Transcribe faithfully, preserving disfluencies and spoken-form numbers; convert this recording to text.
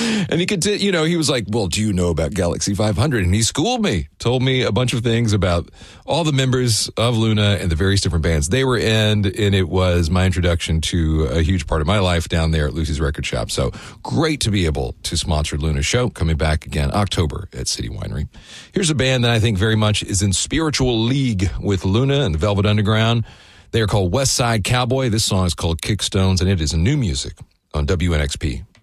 And he could, t- you know, he was like, well, do you know about Galaxy five hundred? And he schooled me, told me a bunch of things about all the members of Luna and the various different bands they were in. And it was my introduction to a huge part of my life down there at Lucy's Record Shop. So great to be able to sponsor Luna's show, coming back again October at City Winery. Here's a band that I think very much is in spiritual league with Luna and the Velvet Underground. They are called West Side Cowboy. This song is called Kickstones, and it is new music on W N X P.